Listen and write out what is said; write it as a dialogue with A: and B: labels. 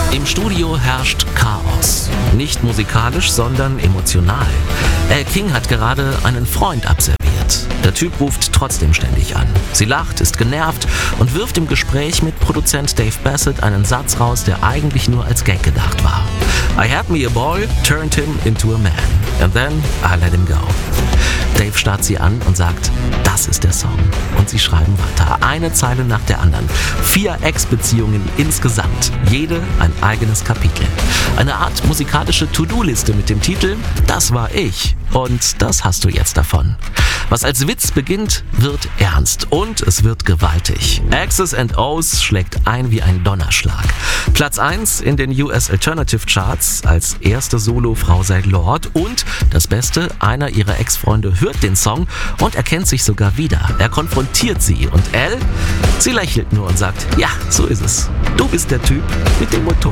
A: Im Studio herrscht Chaos. Nicht musikalisch, sondern emotional. Al King hat gerade einen Freund abserviert. Der Typ ruft trotzdem ständig an. Sie lacht, ist genervt und wirft im Gespräch mit Produzent Dave Bassett einen Satz raus, der eigentlich nur als Gag gedacht war. I had me a boy, turned him into a man. And then I let him go. Dave starrt sie an und sagt, das ist der Song. Und sie schreiben weiter, eine Zeile nach der anderen. 4 Ex-Beziehungen insgesamt, jede ein eigenes Kapitel. Eine Art musikalische To-Do-Liste mit dem Titel Das war ich und das hast du jetzt davon. Was als Witz beginnt, wird ernst und es wird gewaltig. X's and O's schlägt ein wie ein Donnerschlag. Platz 1 in den US Alternative Charts als erste Solofrau seit Lorde und das Beste, einer ihrer Ex-Freunde hört den Song und erkennt sich sogar wieder. Er konfrontiert sie und Elle, sie lächelt nur und sagt, ja, so ist es. Du bist der Typ mit dem Motor.